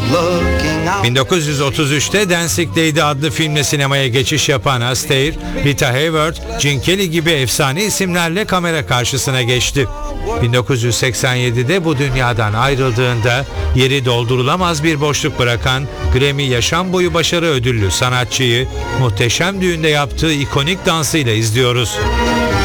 1933'te Dancing Lady adlı filmle sinemaya geçiş yapan Astaire, Rita Hayworth, Gene Kelly gibi efsane isimlerle kamera karşısına geçti. 1987'de bu dünyadan ayrıldığında yeri doldurulamaz bir boşluk bırakan Grammy Yaşam Boyu Başarı Ödüllü sanatçıyı Muhteşem Düğün'de yaptığı ikonik dansıyla izliyoruz.